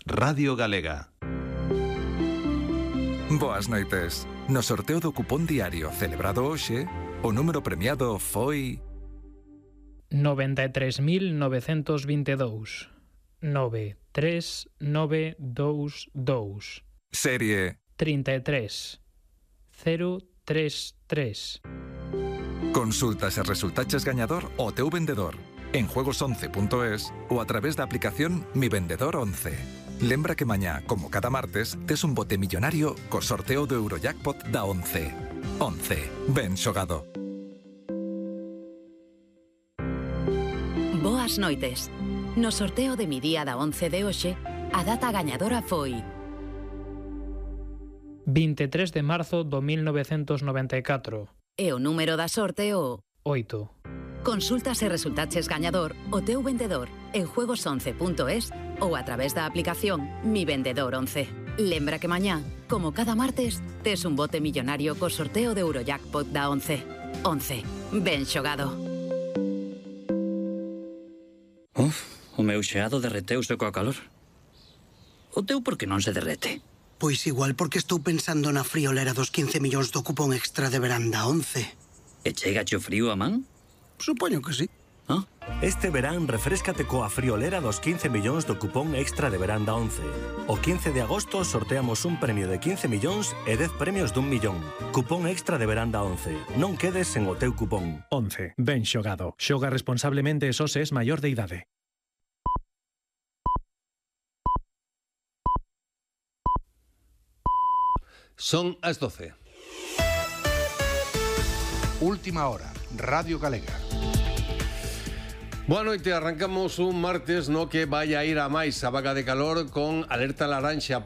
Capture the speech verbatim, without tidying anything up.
Radio Galega. Boas noites. No sorteo do cupón diario celebrado hoxe, o número premiado foi... noventa e tres mil novecentos vinte e dous. nove tres nove dous dous. Serie... trinta e tres cero tres tres. Consultas e resultaches gañador o teu vendedor en juegos once punto es ou a través da aplicación Mi Vendedor once. Lembra que mañá, como cada martes, tes un bote millonario co sorteo do Eurojackpot da once. once. Ben xogado. Boas noites. No sorteo de Mi Día da once de hoxe, a data gañadora foi... vinte e tres de marzo do mil novecentos noventa e catro. E o número da sorte o... oito. Consultas e resultaches gañador o teu vendedor en juegos once punto es ou a través da aplicación Mi Vendedor once. Lembra que mañá, como cada martes, tes un bote millonario co sorteo de Eurojackpot da once. once. Ben xogado. Uf, o meu xeado derreteuse coa calor. O teu por que non se derrete? Pois igual porque estou pensando na friolera dos quince millóns do cupón extra de verán da once. E chega o frío a man? Supoño que sí. ¿Ah? Este verán refréscate coa friolera dos quince millóns do cupón extra de verán da once. O quince de agosto sorteamos un premio de quince millóns e dez premios dun millón. Cupón extra de verán da once. Non quedes sen o teu cupón. once. Ben xogado. Xoga responsablemente e só se es maior de idade. Son as doce. Última hora, Radio Galega. Boa noite, arrancamos un martes no que vai a ir a máis a vaga de calor con alerta laranxa